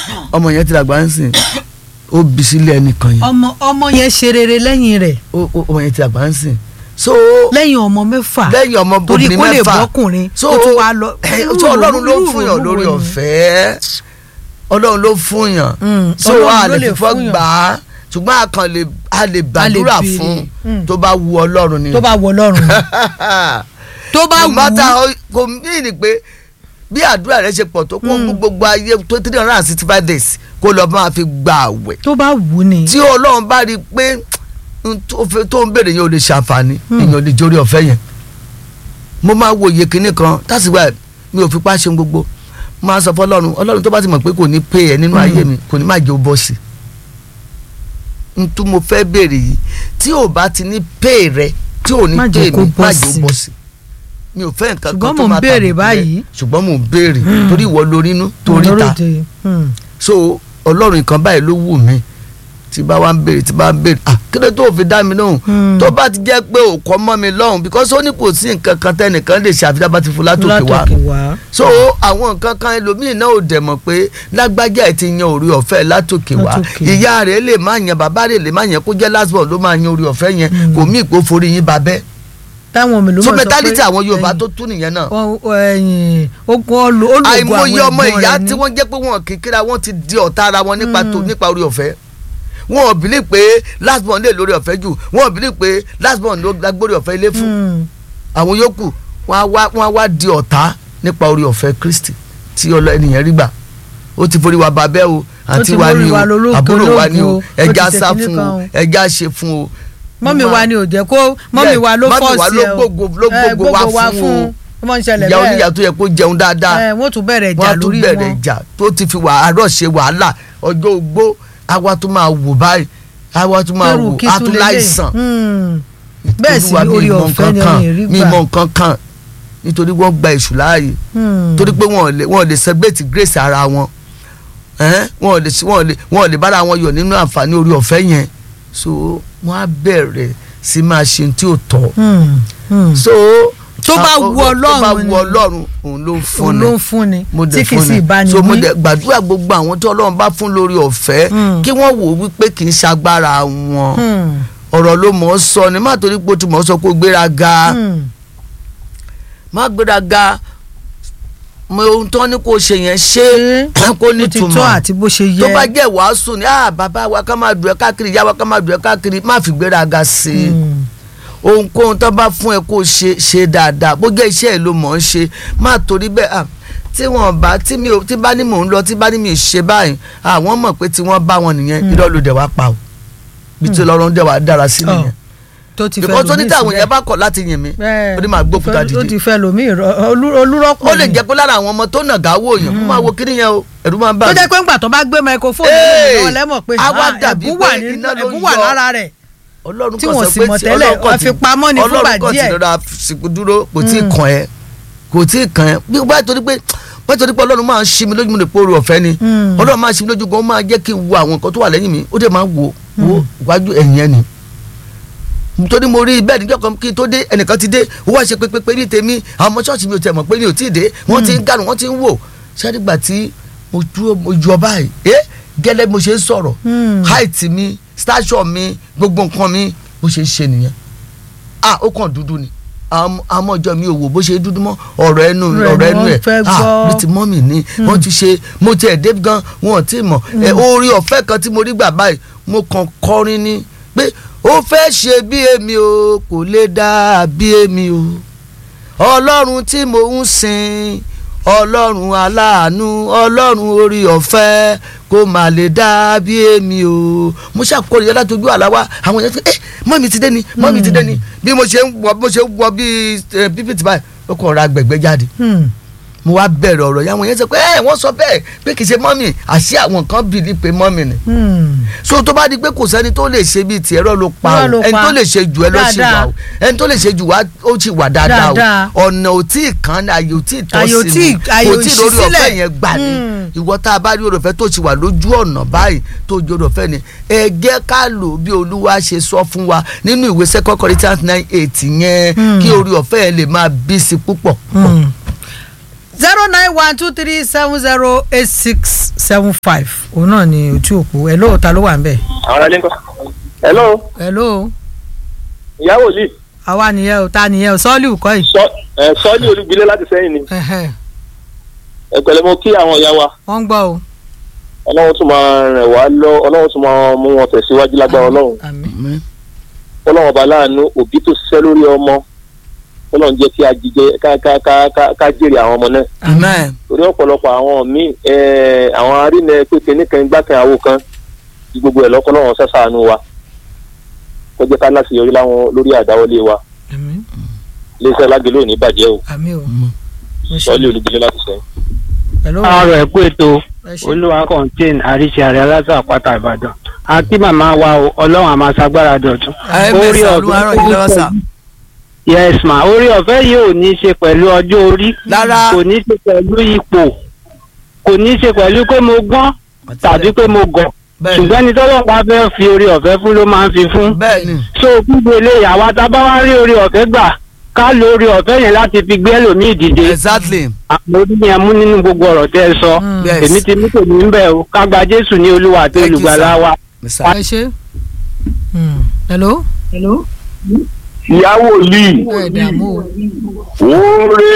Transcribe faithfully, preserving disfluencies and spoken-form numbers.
ọmọ yẹn ti dàgbà ń sìn ó bí sílẹ̀ ẹnìkan yẹn. ọmọ ọmọ yẹn ṣe rere lẹ́yìn rẹ̀. ọmọ yẹn ti dàgbà ń sìn. so lẹ́yìn ọmọ mẹ́fà lẹ́yìn ọmọ obìnrin mẹ́fà torí kó lè bọ́kùnrin so ó tún wá lọ. so ọlọ́run ló fún yàn lórí ọ̀fẹ́ ọlọ́run ló fún yàn so a lè fífọ́ gbà á ṣùgbọ́n a kàn lè a lè gbàdúrà fún tó bá wu ọlọ́run ni. tó bá wu ọlọ́run ni. tó bá wù ú. mọ́tà kò ní ní pé bí àdúrà rẹ ṣe pọ̀ tó kó gbogbo ayé tó three hundred and sixty five days kó lọ máa fi gba àwẹ̀. tó bá wù ú ni. tí ọlọ́run bá rí i pé tó ń béèrè yẹn ò lè ṣàǹfààní èèyàn lè jórí ọ̀fẹ́ yẹn. mo máa wo iye kinní kan tásìgbà mi ò fipá ṣe gbogbo máa sọ fọlọ́run ọlọ́run tó bá ti mọ̀ pé kò ní pè ẹ́ nínú ayé mi kò ní má jẹ́ ó bọ́ sí i. n tún mo fẹ́ béèrè yìí tí ò bá ti ní pè rẹ tí ò ní pè mí má jẹ́ ó bọ́ sí i. mi ò fẹ́ nǹkan kan tó máa tàbí bẹ́ẹ̀ ṣùgbọ́n mò ń béèrè torí ìwọ lórí inú torí ta so ọlọ́run nǹkan báyìí ló wù mí tí bá wá ń béèrè tí bá ń béèrè ah kí ló tó fi dá mi lóhùn tó bá ti jẹ́ pé ò kọ́ mọ́ mi lọ́hùn because ó ní kò sí nǹkan kan tẹ́nìkan lè ṣàfihàn bá ti fún látòkè wá so àwọn nǹkan kan ẹlòmíì náà ò dẹ̀ mọ̀ pé lágbájá ẹ̀ ti yan orí ọ̀fẹ́ látòkè wá ìyá rẹ̀ lè má yan bàbá rẹ̀ lè má yan kó jẹ́ last born ló máa yan orí ọ̀fẹ́ yẹn kò mí ìpò forí yín babẹ́ táwọn mi ló mọ̀ sọ pé so mentality àwọn Yorùbá tó tún nìyẹn náà. àìmọye ọmọ ìyá tí wọ́n jẹ́ pé wọ́n kékeré wọ́n ti di ọ̀tá ara wọn nípa orí ọ̀fẹ́ wọn ò bìlí pé last born lè lórí ọ̀fẹ́ jù wọn ò bìlí pé last born ló gbórí ọ̀fẹ́ ilé fún àwọn yòókù wọn á wá di ọ̀tá nípa orí ọ̀fẹ́ Kristi tí ọlọ ènìyàn rí gbà ó ti forí wa babẹ́ o àǹtí wa ni o àbúrò wa ni o ẹja sá fún o ẹja ṣe fún o. mọ́mì wa ni ò jẹ́ kó mọ́mì wa ló fọ́ọ̀sì ẹ̀ o ló gbogbo wa fún o ìyá oníyà tó yẹ kó jẹun dáadáa wọ́n tún bẹ̀rẹ̀ ìjà lórí wọn wọ́n tún bẹ̀rẹ̀ ìjà tó ti fi wàhálà ṣe wàhálà ọjọ́ ogbó àwa tún máa wò báyìí àwa tún máa wò á tún láìsàn bẹ́ẹ̀ sì orí ọ̀fẹ́ ni ẹ̀yìn rí gbà mi mọ nǹkan kan nítorí wọ́n gba èṣù láàyè torí pé wọ́n ò lè celebrate grace ara wọn wọ́n ò lè wọ́n ò lè bára wọn yọ̀ nínú àǹfààní orí ọ̀fẹ́ yẹn so wọ́n á bẹ̀rẹ̀ sí máa ṣe tí ò tọ́ so tó bá wu Ọlọ́run tó bá wu Ọlọ́run òun ló ń fún ni òun ló ń fún ni tí kì í sì bá ní wí so mo dẹ̀ gbàdúrà gbogbo àwọn tí Ọlọ́run bá fún lórí ọ̀fẹ́ kí wọ́n wò wípé kì í ṣagbára wọn ọ̀rọ̀ ló mọ̀ ọ́ sọ ni má torí pé o ti mọ̀ ọ́ sọ kó gbéraga má gbéraga mo ohun tó ní kó ṣe yẹn ṣe kó ní túmọ̀ tó bá jẹ́ wàásù ni ah bàbá wa ká máa dùn ẹ́ káàkiri ìyá wa ká máa dùn ẹ́ káàkiri má fi gbéraga sí i ohunkóhun tó bá fún ẹ kó ṣe ṣe dáadáa bó jẹ́ iṣẹ́ ẹ ló mọ̀ ń ṣe má torí bẹ́ẹ̀ ah tí wọ́n bá tí mi ò tí bá ní mò ń lọ tí bá ní mi ṣe báyìí àwọn mọ̀ pé tí wọ́n bá wọn nìyẹn irọ́ ló dẹ̀ wá pa o bí tí Ọlọ́run dẹ̀ wá dára sí nìyẹn because tó ní táwọn yẹn bá kọ̀ láti yìn mí ó ní máa gbókúta dìde ó ti fẹ́ lomi olúrọ́pọ̀ ó lè jẹ́ pé lára àwọn ọmọ tó nàgà wò yàn kó máa wo kíní yẹn o ẹ̀rù máa ń bà mí. tó jẹ́ pé ńgbà tó bá gbé microphone nínú lẹ́mọ̀ pé ẹ̀bùn wà lára rẹ̀ tí wọ́n sì mọ̀ tẹ́lẹ̀ àfipamọ́ ni fúngbà díẹ̀. Ọlọ́run kò tí lọ́ra sìnkú dúró kò tí ì kàn ẹ́ kò tí ì kàn ẹ́ bí wọ́n torí pé wọ́n torí pé Ọlọ́run máa ń ṣí mi lójú mi lè pòrò ọ̀fẹ́ ni Ọlọ́run máa ń ṣí mi lójú gan máa jẹ́ kí n wo àwọn nǹkan tó wà lẹ́yìn mi ó dẹ̀ máa wò ó wájú ẹ̀yìn ẹni nítorí mo rí bẹ́ẹ̀ níjọ́ kan kí n tó dé ẹnìkan ti dé ó wá ṣe pépépé ní tèmi àwọn ọmọ ṣọ́ọ̀ṣì mi ò tẹ̀ mọ̀ pé mi ò tí ì dé wọ́n ti ń gànù wọ́n ti ń wò ṣáàdìgbà tí mo dúró mo ju ọba yìí ẹ gẹ́lẹ́ mo ṣe ń sọ̀rọ̀ height mi stature mi gbogbo nǹkan mi bó ṣe ń ṣe nìyẹn ah ó kàn dúdú ni àmọ́ ọjọ́ mi ò wò bó ṣe dúdú mọ́ ọ̀rọ̀ ẹnu ọ̀rọ̀ ẹnu ẹ̀ ah bí ti mọ́mì ni wọ́n ti ṣe mo ti ẹ̀ dé gan wọn ò tí ì mọ̀ ẹ̀ orí ọ̀fẹ́ kan tí mo rí gbà báyìí mo kàn kọrin ni pé ó fẹ́ ṣe bí èmi o kò lè dá bí èmi o Ọlọ́run tí mo ń sìn Ọlọ́run aláàánú Ọlọ́run orí ọ̀fẹ́ kó má lè dá bí èmi o mo ṣàkóso ìyá láti ojú àláwá àwọn èèyàn fi ẹ mọ́mì ti dé ni mọ́mì ti dé ni bí mo ṣe ń wọ bí mo ṣe ń wọ bí pípìtì báyìí ó kàn ra gbẹ̀gbẹ́ jáde mo wá bẹ̀rẹ̀ ọ̀rọ̀ yẹn àwọn yẹn sọ pé ẹ wọ́n sọ bẹ́ẹ̀ pé kì í ṣe mọ́mì àṣé àwọn kan bìlí pé mọ́mì ni so tó bá di pé kò sẹ́ni tó lè ṣe bíi tiẹ̀ rọ́ ló pa o ẹni tó lè ṣe jù ẹ ló ṣì wà o ẹni tó lè ṣe jù wá ó ṣì wà dáadáa o ọ̀nà ò tí ì kan ayò ò tí ì tọ́ sí mi kò tí ì lórí ọ̀fẹ́ yẹn gbà ní ìwọ tá a bá rí orí ọ̀fẹ́ tó ṣì wà lójú ọ̀nà báyìí tó ju orí ọ̀fẹ́ ni ẹ jẹ́ ká lò bí Olúwa ṣe sọ fún wa nínú ìwé Second Corinthians nine eight yẹn kí orí ọ̀fẹ́ yẹn lè máa bí sí púpọ̀ zero nine one two three seven zero eight six seven five òun náà ni ojú òpó ẹ lóòótá ló wà ń bẹ̀. àwọn alẹ́ nǹkan. hello. hello. ìyàwó lì. àwa nìyẹn o ta nìyẹn o sọ́ọ́lì kọ́ yìí. sọ ẹ sọ́ọ́lì olùgbìlẹ̀ láti sẹ́yìn ni. ẹ pẹ̀lẹ́ mo kí àwọn ìyá wa. wọ́n ń gbọ́ o. ọlọ́run tún máa rìn wá lọ ọlọ́run tún máa mú wọn tẹ̀síwájú lágbára ọlọ́run. àmín. ọlọ́run ọba láàánú òbí tó ṣiṣẹ́ lórí ọmọ ọlọ́run jẹ́ kí a jíjẹ ká ká ká ká ká jèrè àwọn ọmọ náà. àmín. torí ọ̀pọ̀lọpọ̀ àwọn míì àwọn arínà pépé nìkan gbákan àwo kan tí gbogbo ẹ̀ lọ́kọ́ lọ́wọ́ sẹ́sàánú wa kó jẹ́ ká láti yọrí láwọn lórí àdáwọlé wa. àmín. iléeṣẹ́ lágbèlú ò ní bàjẹ́ o. àmín o. sọ́ọ́lì olùgbìlẹ̀ láti sẹ́yìn. hello. àárọ̀ ẹ̀kú ètò olúwa contain àríṣe àrẹ aláṣà àpáta ìbàdàn àti màmá wa o ọlọ́run àmà sagbára dọ̀tún. orí ọ̀fẹ́ yes ma orí ọ̀fẹ́ yìí ò ní í ṣe pẹ̀lú ọjọ́ orí kò ní í ṣe pẹ̀lú ipò kò ní í ṣe pẹ̀lú pé mo gbọ́n tàbí pé mo gọ̀ ṣùgbọ́n ní tọ́lọ́ bá fẹ́ fi orí ọ̀fẹ́ fún ló máa ń fi fún. so gbogbo eléyìí àwa tá a bá wá rí orí ọ̀fẹ́ gbà ká lo orí ọ̀fẹ́ yẹn láti fi gbé ẹlòmíì dìde. exactly. àwọn orí yẹn mú nínú gbogbo ọ̀rọ̀ tẹ́ ẹ sọ èmi ti mú tèmi ń bẹ̀ o ká gba Jésù ní Olúwa àti olùgbàlà wa. ẹ ṣe. hello. hello. ìyàwó lì. ẹ dààmú o. oore